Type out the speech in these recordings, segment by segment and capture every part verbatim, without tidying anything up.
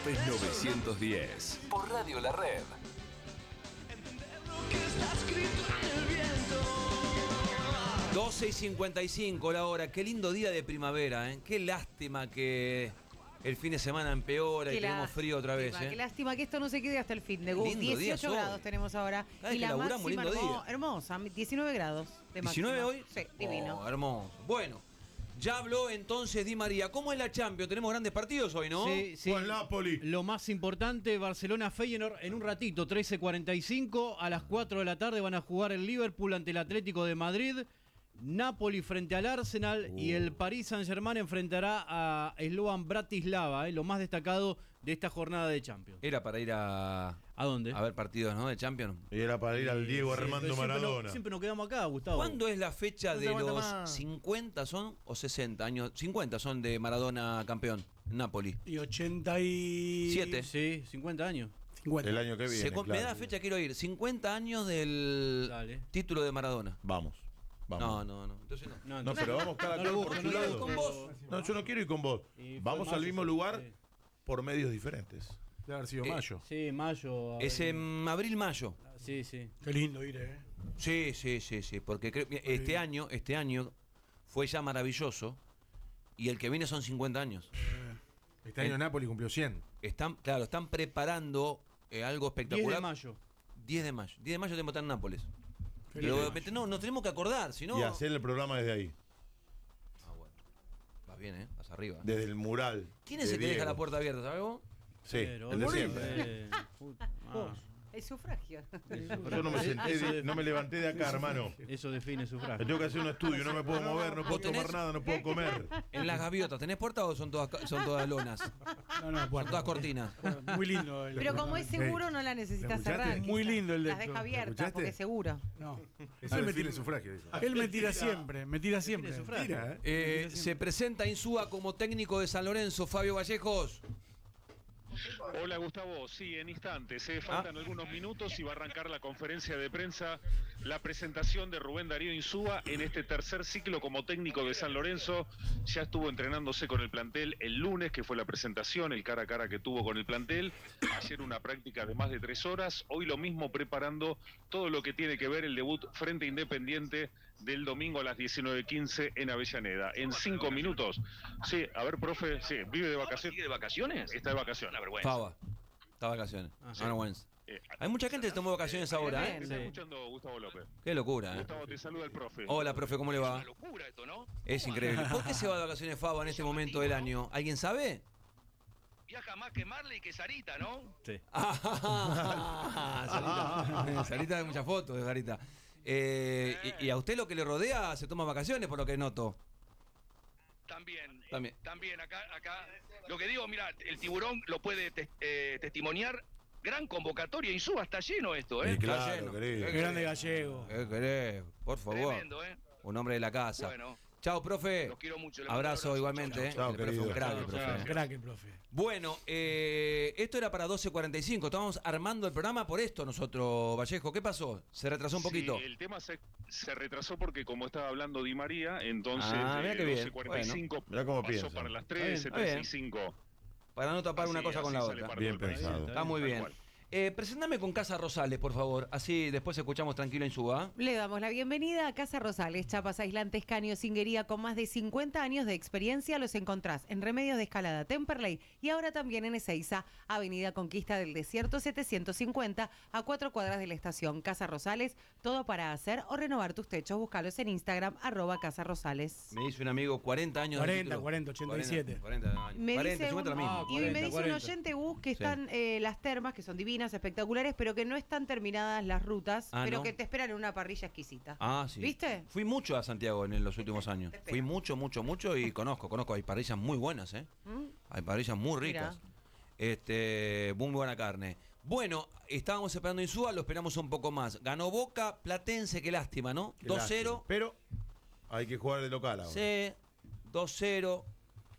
López novecientos diez. Por Radio La Red. doce y cincuenta y cinco la hora. Qué lindo día de primavera, ¿eh? Qué lástima que el fin de semana empeora Qué y tenemos frío otra vez. ¿eh? Qué lástima que esto no se quede hasta el fin de Lindo día dieciocho grados hoy. tenemos ahora. Cada vez Y que la laburamos, máxima lindo hermo- día. hermosa, diecinueve grados de máxima. ¿diecinueve hoy? Sí, divino. Oh, hermoso. Bueno, ya habló entonces Di María. ¿Cómo es la Champions? Tenemos grandes partidos hoy, ¿no? Sí, sí. Con Napoli. Lo más importante, Barcelona-Feyenoord en un ratito, trece cuarenta y cinco. A las cuatro de la tarde van a jugar el Liverpool ante el Atlético de Madrid. Napoli frente al Arsenal Uh. y el Paris Saint-Germain enfrentará a Slovan Bratislava, eh, lo más destacado de esta jornada de Champions. Era para ir a, ¿A dónde? a ver partidos, ¿no? De Champions. Y era para ir al Diego Sí, Armando pero siempre Maradona. no- siempre nos quedamos acá, Gustavo. ¿Cuándo es la fecha No de se aguanta los más. cincuenta son o sesenta años? cincuenta son de Maradona campeón, Napoli. Y ochenta y Siete. Sí, cincuenta años. cincuenta. El año que viene. Se cu- Me claro. da la fecha, quiero ir. cincuenta años del Dale. título de Maradona. Vamos. No, Vamos. no, no. Entonces no. No, No, pero vamos cada no cual lo por busco, su no lo lado. busco. Con vos. No, yo no quiero ir con vos. Y fue Vamos mayo, al mismo sí. lugar Sí. por medios diferentes. Debe haber sido Eh, mayo. Sí, mayo. Es en abril-mayo. Sí, sí. Qué lindo ir, ¿eh? Sí, sí, sí, sí. Porque creo- este año, este año fue ya maravilloso. Y el que viene son cincuenta años. Este año En- Napoli cumplió cien. Están, claro, están preparando eh, algo diez espectacular. de mayo. diez de mayo. diez de mayo tenemos que estar en Nápoles. Feliz Pero, mayo. no, nos tenemos que acordar, si no. Y hacer el programa desde ahí. Ah, bueno. Vas bien, ¿eh? Vas arriba. Desde el mural. ¿Quién es de el que deja Diego. la puerta abierta, sabes vos? Sí, Pero- el de Morín. siempre. Eh, fut- ah, El sufragio. Yo no me senté, de- no me levanté de acá, hermano. Eso define su Me frase. tengo que hacer un estudio, no me puedo mover, no puedo ¿Vos tenés? tomar nada, no puedo comer. En las gaviotas, ¿tenés puerta o son todas, ca- son todas lonas? No, no, Son bueno. todas cortinas. Muy lindo. El Pero como es seguro, no la necesitas ¿La escuchaste? cerrar. Muy quizás. lindo el Las lector. deja ¿La abiertas escuchaste? porque es seguro. No. Eso Él me, define tira, el sufragio, dice. él me tira siempre, me tira siempre. el sufragio. Tira, ¿eh? Eh, se presenta Insúa como técnico de San Lorenzo, Fabio Vallejos. Hola Gustavo, sí, en instantes, eh, faltan Ah. algunos minutos y va a arrancar la conferencia de prensa, la presentación de Rubén Darío Insúa en este tercer ciclo como técnico de San Lorenzo. Ya estuvo entrenándose con el plantel el lunes, que fue la presentación, el cara a cara que tuvo con el plantel. Ayer una práctica de más de tres horas, hoy lo mismo preparando todo lo que tiene que ver el debut frente a Independiente del domingo a las diecinueve quince en Avellaneda. En cinco minutos. Sí, a ver, profe, sí, vive de vacaciones. ¿Sigue de vacaciones? Está de vacaciones. Una vergüenza. Fava. Está de vacaciones. Ah, sí. No, no, vergüenza. Eh, Hay mucha gente que tomó vacaciones ahora, ¿eh? Está Sí. escuchando Gustavo López. Qué locura, ¿eh? Gustavo, te saluda el profe. Hola, profe, ¿cómo le Una va? locura esto, ¿no? Es increíble. ¿Por qué se va de vacaciones Fava en este momento del año? ¿Alguien sabe? Viaja más que Marley y que Sarita, ¿no? Sí. Ah, Sarita. Sarita, hay muchas fotos de Sarita. Eh, y, y a usted lo que le rodea se toma vacaciones, por lo que noto. También. También. También, acá, acá. Lo que digo, mira, el tiburón lo puede tes- eh, testimoniar. Gran convocatoria, Insúa, está lleno esto, ¿eh? Y claro, lleno. querido. Qué grande gallego. ¿Qué querés? Por favor. Tremendo, ¿eh? Un hombre de la casa. Bueno. Chao, profe. Los quiero mucho, les mando Abrazo un abrazo. igualmente. Chao, eh. El profe querido. un crack, Chao, el profe. chao. Crack el profe. Bueno, eh, esto era para doce cuarenta y cinco. Estábamos armando el programa por esto nosotros, Vallejo. ¿Qué pasó? ¿Se retrasó un poquito? Sí, el tema se, se retrasó porque como estaba hablando Di María, entonces Ah, mirá eh, qué bien. doce cuarenta y cinco Mirá cómo pasó piensan. para las Está trece, bien, está bien. trece y cinco. Para no tapar una Así- cosa con así la sale otra. parte Bien del programa. pensado. Está muy Tal bien. cual. Eh, preséntame con Casa Rosales, por favor. Así después escuchamos tranquilo en Suba. Le damos la bienvenida a Casa Rosales, chapas aislantes, caño, cinguería con más de cincuenta años de experiencia. Los encontrás en Remedios de Escalada, Temperley y ahora también en Ezeiza, Avenida Conquista del Desierto setecientos cincuenta, a cuatro cuadras de la estación. Casa Rosales, todo para hacer o renovar tus techos. Búscalos en Instagram, arroba Casa Rosales. Me dice un amigo, cuarenta años. de cuarenta, título. cuarenta, ochenta y siete. cuarenta, cuarenta años. Me cuarenta, dice cincuenta un- lo mismo. Ah, y me cuarenta, dice cuarenta. un oyente, Gus, que Sí. están eh, las termas, que son divinas, espectaculares, pero que no están terminadas las rutas, Ah, pero ¿no? que te esperan en una parrilla exquisita. Ah, sí. ¿Viste? Fui mucho a Santiago en los últimos años. Te espero. Fui mucho, mucho, mucho y conozco, conozco. Hay parrillas muy buenas, ¿eh? ¿Mm? Hay parrillas muy Mirá. ricas. Este, muy buena carne. Bueno, estábamos esperando Insúa, lo esperamos un poco más. Ganó Boca, Platense, qué lástima, ¿no? Qué dos cero. lástima. Pero hay que jugar de local ahora. Sí, dos cero.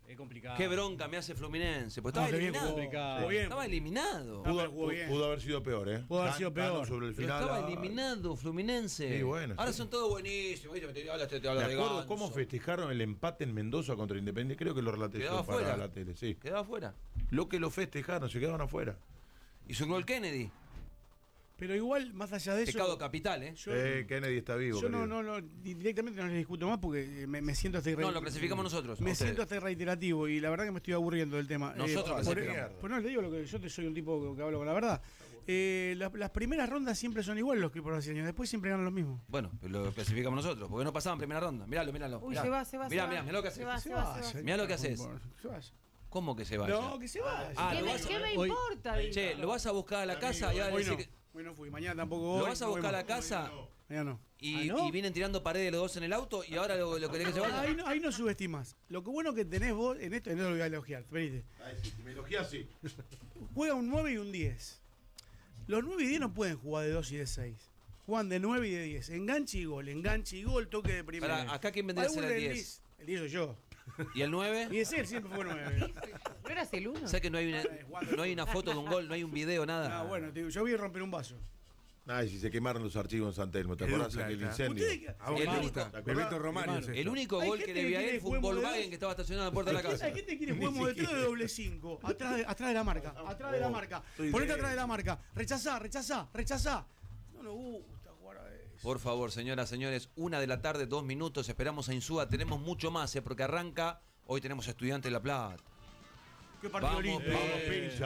Es complicado. Qué bronca me hace Fluminense. Pues No, estaba qué bien eliminado. jugó. Jugó bien. Estaba eliminado. pero Pudo, jugó pu- bien. pudo haber sido peor, ¿eh? Pudo haber Gan- sido ganó peor. sobre el Pero final. estaba ah, eliminado Fluminense. Sí, bueno, Ahora sí. son todos buenísimos. ¿Viste? Te habla, te, te Me habla de acuerdo Ganso. cómo festejaron el empate en Mendoza contra Independiente. Creo que lo relaté Quedaba yo para afuera. la tele, sí. Quedaba afuera. Lo que lo festejaron, se quedaron afuera. Y su gol Kennedy. Pero igual, más allá de eso. Pecado capital, ¿eh? Yo, eh, Kennedy está vivo. yo no, querido. no, no, directamente no les discuto más porque me, me siento hasta No, lo clasificamos nosotros. Me a ustedes. siento hasta reiterativo y la verdad que me estoy aburriendo del tema. Nosotros por, clasificamos. por no le digo lo que yo te soy un tipo que hablo con la verdad. Eh, la- las primeras rondas siempre son igual los equipos brasileños, después siempre ganan lo mismo. Bueno, pero lo clasificamos nosotros. Porque no pasaban primera ronda. Míralo, míralo. Uy, mirá. se va, se va, Mirá, se va. mirá, mirá lo que Se haces. va, se va, se va. Mirá lo que haces. Se vaya. ¿Cómo que se vaya? No, que se vaya. Ah, ¿Qué lo me, vas a- qué me hoy- importa? digo? Che, lo vas a buscar a la casa y ahora Hoy decís no, que- hoy no fui, mañana tampoco voy. lo vas a no voy buscar a la más. casa Mañana no. y, ¿Ah, no? y vienen tirando paredes los dos en el auto y ahora lo, lo querés que se vaya. Ahí no, ahí no subestimas. Lo que bueno que tenés vos en esto, en esto lo voy a elogiar. Venite. Ay, sí, si me elogias, sí. Juega un nueve y un diez. Los nueve y diez no pueden jugar de dos y de seis. Juegan de nueve y de diez. Enganche y gol, enganche y gol, toque de primera. Pará, acá quién vendría a ser el Alguno diez. El diez soy yo. ¿Y el nueve? Y ese él siempre fue nueve. ¿No eras el uno? ¿Sabes que no hay, una, no hay una foto de un gol, no hay un video, nada? Ah, bueno, te digo, yo voy a romper un vaso. Ay, si se quemaron los archivos en San Telmo, ¿te Qué acordás dupla aquel esta. incendio? Ustedes- A vos El te único- gusta. ¿te acordás? Bebeto Romario es El esto. único Hay gol gente que le vi que a quiere él fue un jugar Volkswagen moderno. que estaba estacionado a la puerta de la Hay casa. gente que quiere jugar detrás de doble cinco, atrás de, atrás de la marca, atrás de la marca. estoy Ponete de- atrás de la marca. Rechazá, rechazá, rechazá. No nos gusta jugar a eso. Por favor, señoras, señores, una de la tarde, dos minutos, esperamos a Insúa, tenemos mucho más, ¿eh? Porque arranca, hoy tenemos Estudiantes de La Plata. Qué partido Vamos, lindo. vamos, Pincha.